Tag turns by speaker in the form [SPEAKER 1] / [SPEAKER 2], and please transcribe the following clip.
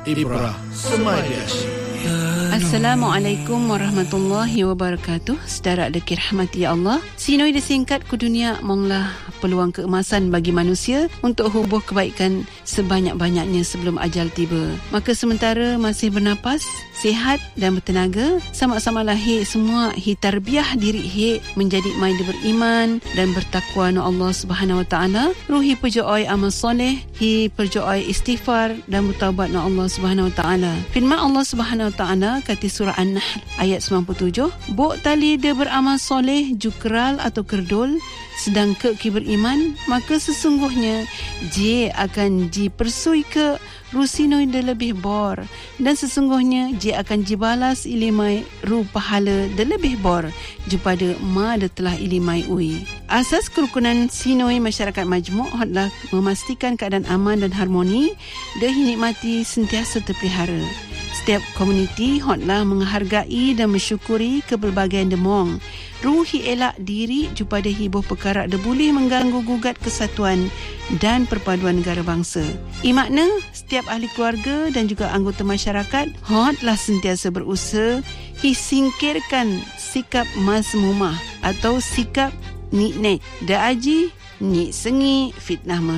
[SPEAKER 1] Ibrah Semaya.
[SPEAKER 2] Assalamualaikum warahmatullahi wabarakatuh. Saudara dekir rahmati Allah, sinoi disingkat ke dunia monglah peluang keemasan bagi manusia untuk hubuh kebaikan sebanyak-banyaknya sebelum ajal tiba. Maka sementara masih bernapas, sihat dan bertenaga, sama-sama lahir semua hi tarbiyah diri hi menjadi maida beriman dan bertakwa na Allah Subhanahu wa taala. Ruhi perjoai amal soleh, hi perjoai istighfar dan bertaubat na Allah Subhanahu wa taala. Firman Allah Subhanahu wa taala kata surah An-Nahl ayat 97, "Bok tali dia beramal soleh jukral atau kerdul sedang ke beriman, maka sesungguhnya je akan dipersui ke rusinoi de lebih bor, dan sesungguhnya je akan dibalas ilimai ru pahala de lebih bor daripada ma de telah ilimai ui." Asas kerukunan sinoi masyarakat majmuk adalah memastikan keadaan aman dan harmoni de dinikmati sentiasa terpelihara. Setiap komuniti hendaklah menghargai dan mensyukuri kepelbagaian demong. Ruhi elak diri kepada hibuh perkara dia boleh mengganggu gugat kesatuan dan perpaduan negara bangsa. Makna setiap ahli keluarga dan juga anggota masyarakat hendaklah sentiasa berusaha singkirkan sikap mazmumah atau sikap nik-nek, da aji, nik sengi, fitnah